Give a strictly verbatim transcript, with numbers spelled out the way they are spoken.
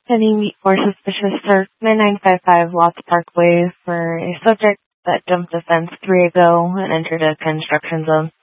Any or suspicious search nine five five Watts Parkway for a subject that jumped a fence three ago and entered a construction zone.